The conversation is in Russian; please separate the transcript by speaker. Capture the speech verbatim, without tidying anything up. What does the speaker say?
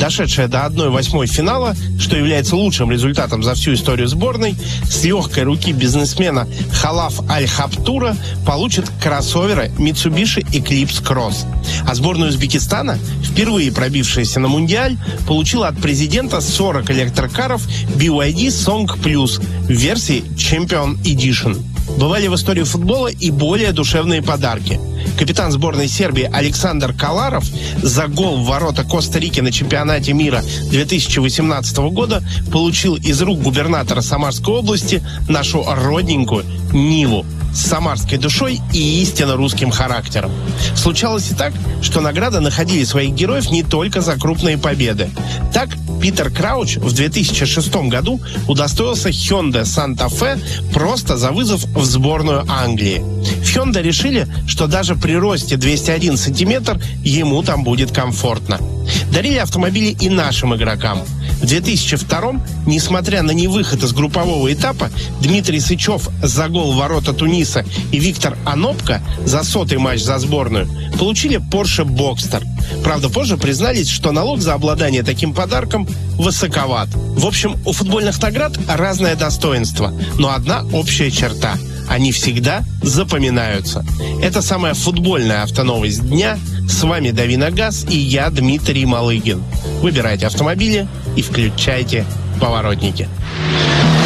Speaker 1: дошедшая до одной восьмой финала, что является лучшим результатом за всю историю сборной, с легкой руки бизнесмена Халаф Аль-Хаптура получит кроссоверы Mitsubishi Eclipse Cross. А сборная Узбекистана, впервые пробившаяся на Мундиаль, получила от президента сорок электрокаров би вай ди Song Plus в версии Champion Edition. Бывали в истории футбола и более душевные подарки. Капитан сборной Сербии Александр Каларов за гол в ворота Коста-Рики на чемпионате мира две тысячи восемнадцатого года получил из рук губернатора Самарской области нашу родненькую Ниву с самарской душой и истинно русским характером. Случалось и так, что награды находили своих героев не только за крупные победы. Так, Питер Крауч в две тысячи шестом году удостоился Hyundai Santa Fe просто за вызов в сборную Англии. В Hyundai решили, что даже при росте двести один сантиметр ему там будет комфортно. Дарили автомобили и нашим игрокам. В две тысячи втором, несмотря на невыход из группового этапа, Дмитрий Сычев за гол в ворота Туниса и Виктор Анопко за сотый матч за сборную получили Porsche Boxster. Правда, позже признались, что налог за обладание таким подарком высоковат. В общем, у футбольных наград разное достоинство, но одна общая черта – они всегда запоминаются. Это самая футбольная автоновость дня. С вами Дави на газ и я, Дмитрий Малыгин. Выбирайте автомобили и включайте поворотники.